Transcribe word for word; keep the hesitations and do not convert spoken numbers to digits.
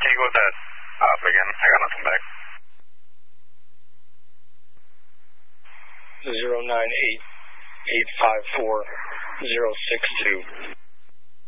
you go with that up again? I got nothing back. zero nine eight eight five four zero six two.